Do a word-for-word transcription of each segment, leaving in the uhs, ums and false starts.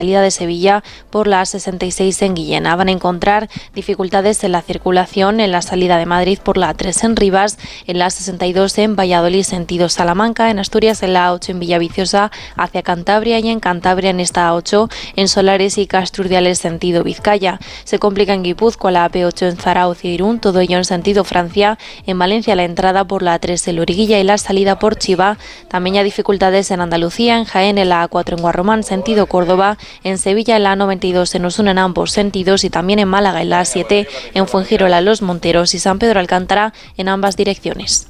salida de Sevilla por la A sesenta y seis en Guillena. Van a encontrar dificultades en la circulación en la salida de Madrid por la A tres en Rivas, en la A sesenta y dos en Valladolid sentido Salamanca, en Asturias en la A ocho en Villaviciosa hacia Cantabria y en Cantabria en esta A ocho en Solares y Casturdiales sentido Vizcaya. Se complica en Guipúzcoa la A P ocho en Zarauz y Irún, todo ello en sentido Francia. En Valencia la entrada por la A tres en Loriguilla y la salida por Chiva. También hay dificultades en Andalucía, en Jaén en la A cuatro en Guarromán sentido Córdoba, en Sevilla en la A noventa y dos en Osuna en ambos sentidos y también en Málaga en la A siete en Fuengirola Los Monteros y San Pedro Alcántara en ambas direcciones.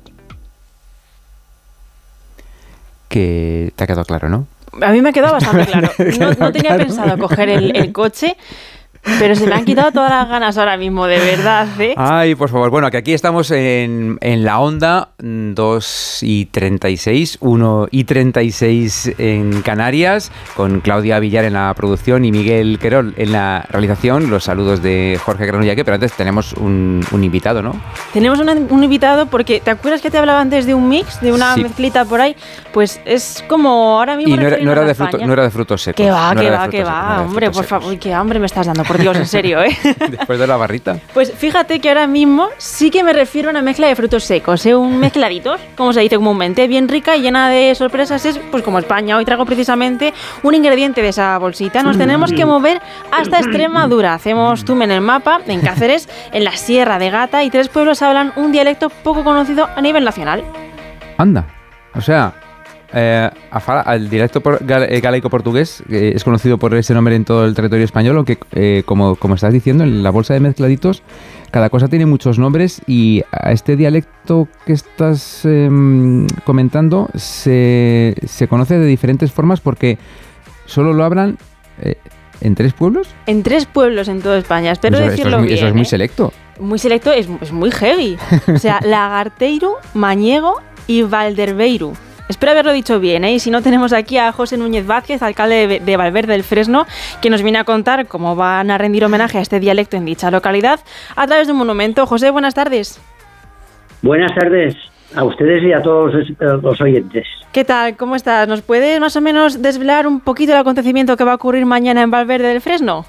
Que te ha quedado claro, ¿no? A mí me ha quedado bastante claro. No, no tenía claro. pensado coger el, el coche, pero se me han quitado todas las ganas ahora mismo, de verdad, ¿eh? Ay, por favor. Bueno, que aquí estamos en, en la onda, dos y treinta y seis, uno y treinta y seis en Canarias, con Claudia Villar en la producción y Miguel Querol en la realización. Los saludos de Jorge Granullaque, pero antes tenemos un, un invitado, ¿no? Tenemos un, un invitado porque, ¿te acuerdas que te hablaba antes de un mix, de una Sí. mezclita por ahí? Pues es como ahora mismo... Y no era, no, era de referirnos a fruto, España. no era de frutos secos. Que va, no que era de va, frutos que secos, no va, era de hombre, frutos por secos. favor, qué hambre me estás dando, por Dios, en serio, ¿eh? Después de la barrita. Pues fíjate que ahora mismo sí que me refiero a una mezcla de frutos secos, ¿eh? Un mezcladitos, como se dice comúnmente, bien rica y llena de sorpresas. Es pues como España. Hoy traigo precisamente un ingrediente de esa bolsita. Nos tenemos que mover hasta Extremadura. Hacemos zoom en el mapa, en Cáceres, en la Sierra de Gata, y tres pueblos hablan un dialecto poco conocido a nivel nacional. Anda. O sea, eh, a Fala, el dialecto por, gal, eh, galaico-portugués eh, es conocido por ese nombre en todo el territorio español, aunque, eh, como, como estás diciendo, en la bolsa de mezcladitos, cada cosa tiene muchos nombres y a este dialecto que estás eh, comentando se, se conoce de diferentes formas porque solo lo hablan eh, en tres pueblos. En tres pueblos en toda España. Espero Eso, decirlo esto es muy, bien. eso es muy ¿eh? selecto. Muy selecto, es, es muy heavy. O sea, Lagarteiro, Mañego y Valderbeiro. Espero haberlo dicho bien, ¿eh? Y si no, tenemos aquí a José Núñez Vázquez, alcalde de, de Valverde del Fresno, que nos viene a contar cómo van a rendir homenaje a este dialecto en dicha localidad a través de un monumento. José, buenas tardes. Buenas tardes a ustedes y a todos los oyentes. ¿Qué tal? ¿Cómo estás? ¿Nos puedes más o menos desvelar un poquito el acontecimiento que va a ocurrir mañana en Valverde del Fresno?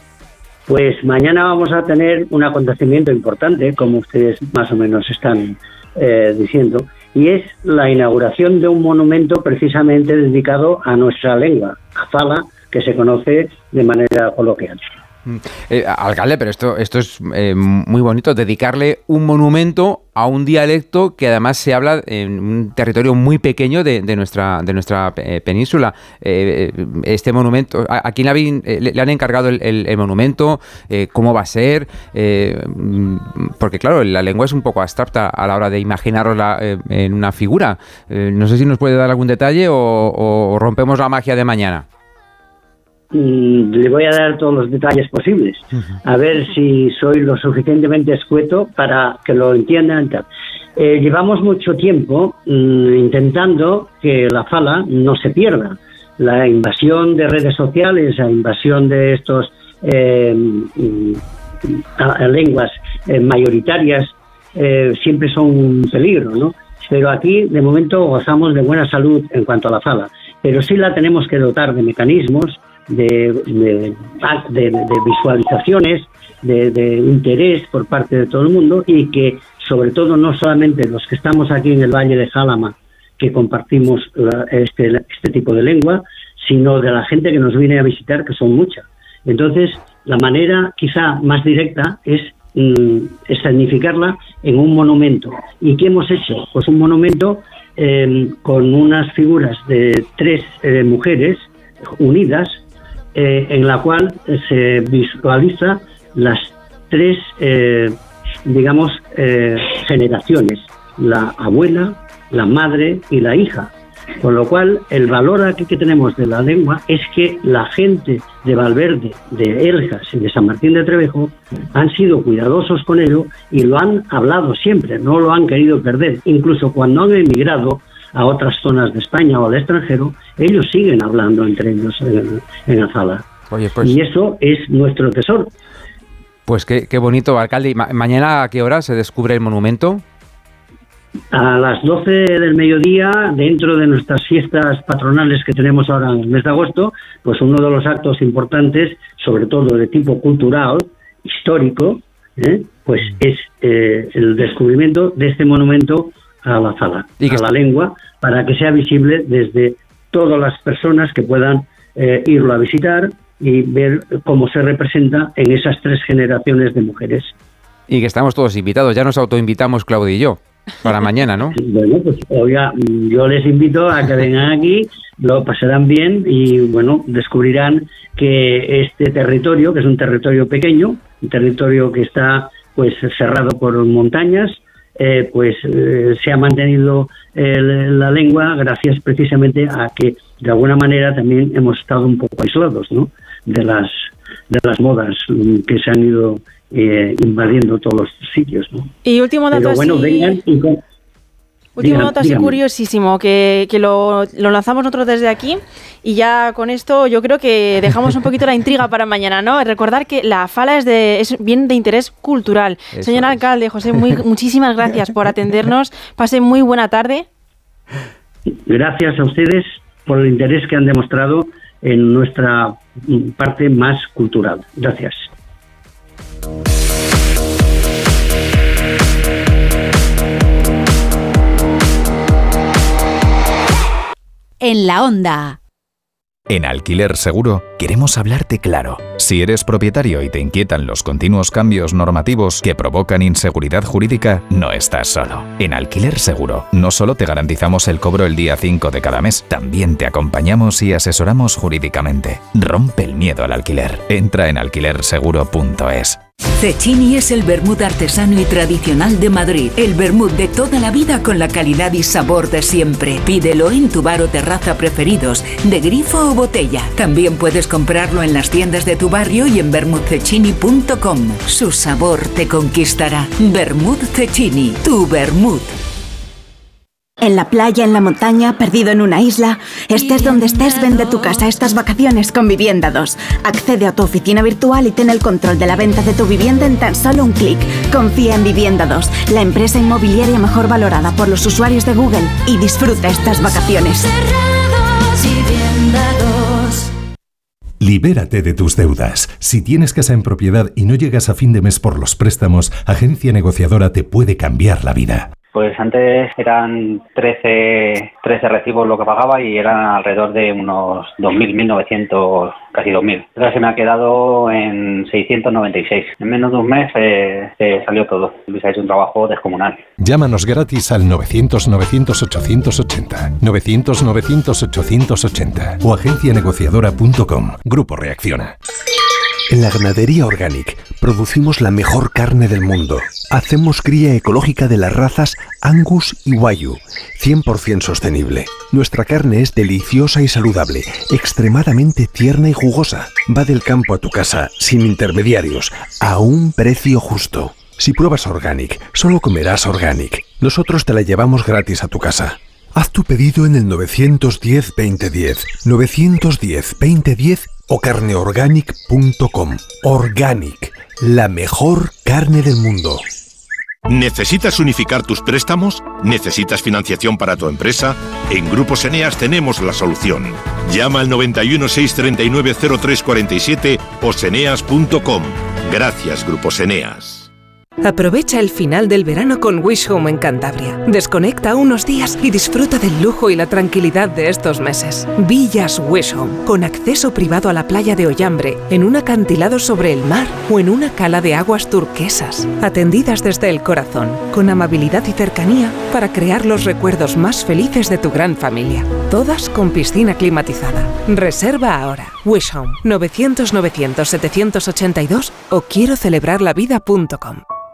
Pues mañana vamos a tener un acontecimiento importante, como ustedes más o menos están eh, diciendo, y es la inauguración de un monumento precisamente dedicado a nuestra lengua, a Fala, que se conoce de manera coloquial. Eh, alcalde, pero esto, esto es eh, muy bonito, dedicarle un monumento a un dialecto que además se habla en un territorio muy pequeño de, de nuestra de nuestra eh, península. Eh, este monumento, ¿a, a quién le, habían, eh, le han encargado el, el, el monumento? Eh, ¿Cómo va a ser? Eh, porque claro, la lengua es un poco abstracta a la hora de imaginarosla eh, en una figura. Eh, no sé si nos puede dar algún detalle o, o rompemos la magia de mañana. Le voy a dar todos los detalles posibles, a ver si soy lo suficientemente escueto para que lo entiendan. Eh, llevamos mucho tiempo mmm, intentando que la Fala no se pierda. La invasión de redes sociales, la invasión de estos eh, a, a lenguas eh, mayoritarias eh, siempre son un peligro, ¿no? Pero aquí de momento gozamos de buena salud en cuanto a la Fala, pero sí la tenemos que dotar de mecanismos De, de, de, de visualizaciones, de, de interés por parte de todo el mundo, y que sobre todo no solamente los que estamos aquí en el Valle de Jálama, que compartimos la, este, este tipo de lengua, sino de la gente que nos viene a visitar, que son muchas. Entonces, la manera quizá más directa es mm, escenificarla en un monumento. ¿Y qué hemos hecho? Pues un monumento eh, con unas figuras de tres eh, mujeres unidas, Eh, en la cual eh, se visualiza las tres, eh, digamos, eh, generaciones, la abuela, la madre y la hija. Con lo cual, el valor aquí que tenemos de la lengua es que la gente de Valverde, de Eljas y de San Martín de Trevejo han sido cuidadosos con ello y lo han hablado siempre, no lo han querido perder. Incluso cuando han emigrado a otras zonas de España o al extranjero, ellos siguen hablando entre ellos en, en Azala. Oye, pues, y eso es nuestro tesoro. Pues qué, qué bonito, alcalde. ¿Y ma- mañana a qué hora se descubre el monumento? a las doce del mediodía, dentro de nuestras fiestas patronales que tenemos ahora en el mes de agosto, pues uno de los actos importantes, sobre todo de tipo cultural, histórico, ¿eh? pues es eh, el descubrimiento de este monumento a la fala, a la lengua, para que sea visible desde todas las personas que puedan eh, irlo a visitar y ver cómo se representa en esas tres generaciones de mujeres. Y que estamos todos invitados, ya nos autoinvitamos Claudia y yo, para mañana, ¿no? Bueno, pues oiga, yo les invito a que vengan aquí, lo pasarán bien y, bueno, descubrirán que este territorio, que es un territorio pequeño, un territorio que está pues cerrado por montañas, eh, pues eh, se ha mantenido eh, la lengua gracias precisamente a que de alguna manera también hemos estado un poco aislados, ¿no?, de las de las modas que se han ido eh, invadiendo todos los sitios, ¿no? Y último dato Pero, bueno, así... vengan y con... Último Dígame, dato así dígame. curiosísimo, que, que lo, lo lanzamos nosotros desde aquí y ya con esto yo creo que dejamos un poquito la intriga para mañana, ¿no? Recordar que la fala es, de, es bien de interés cultural. Eso Señor es. alcalde, José, muy, muchísimas gracias por atendernos. Pase muy buena tarde. Gracias a ustedes por el interés que han demostrado en nuestra mm, parte más cultural. Gracias. En la Onda. En Alquiler Seguro queremos hablarte claro. Si eres propietario y te inquietan los continuos cambios normativos que provocan inseguridad jurídica, no estás solo. En Alquiler Seguro no solo te garantizamos el cobro el día cinco de cada mes, también te acompañamos y asesoramos jurídicamente. Rompe el miedo al alquiler. Entra en alquiler seguro punto es. Cecchini es el vermut artesano y tradicional de Madrid. El vermut de toda la vida con la calidad y sabor de siempre. Pídelo en tu bar o terraza preferidos, de grifo o botella. También puedes comprarlo en las tiendas de tu barrio y en vermut cecchini punto com. Su sabor te conquistará. Vermut Cecchini, tu vermut. En la playa, en la montaña, perdido en una isla, estés donde estés, vende tu casa estas vacaciones con Vivienda dos. Accede a tu oficina virtual y ten el control de la venta de tu vivienda en tan solo un clic. Confía en Vivienda dos, la empresa inmobiliaria mejor valorada por los usuarios de Google, y disfruta estas vacaciones. Libérate de tus deudas. Si tienes casa en propiedad y no llegas a fin de mes por los préstamos, Agencia Negociadora te puede cambiar la vida. Pues antes eran trece, trece recibos lo que pagaba y eran alrededor de unos dos mil, mil novecientos, casi dos mil. Ahora se me ha quedado en seiscientos noventa y seis. En menos de un mes eh, se salió todo. Luis ha hecho un trabajo descomunal. Llámanos gratis al novecientos, novecientos, ochocientos ochenta, novecientos, novecientos, ochocientos ochenta o agencia negociadora punto com. Grupo Reacciona. En la Ganadería Organic producimos la mejor carne del mundo. Hacemos cría ecológica de las razas Angus y Wagyu, cien por ciento sostenible. Nuestra carne es deliciosa y saludable, extremadamente tierna y jugosa. Va del campo a tu casa, sin intermediarios, a un precio justo. Si pruebas Organic, solo comerás Organic. Nosotros te la llevamos gratis a tu casa. Haz tu pedido en el novecientos diez, veinte diez, novecientos diez, veinte diez o carneorganic punto com. Organic, la mejor carne del mundo. ¿Necesitas unificar tus préstamos? ¿Necesitas financiación para tu empresa? En Grupos Eneas tenemos la solución. Llama al noventa y uno, seiscientos treinta y nueve, cero tres cuarenta y siete o seneas punto com. Gracias, Grupos Eneas. Aprovecha el final del verano con Wish Home en Cantabria. Desconecta unos días y disfruta del lujo y la tranquilidad de estos meses. Villas Wish Home, con acceso privado a la playa de Ollambre, en un acantilado sobre el mar o en una cala de aguas turquesas. Atendidas desde el corazón, con amabilidad y cercanía para crear los recuerdos más felices de tu gran familia. Todas con piscina climatizada. Reserva ahora. Wish Home, novecientos, novecientos, setecientos ochenta y dos o quiero celebrar la vida punto com.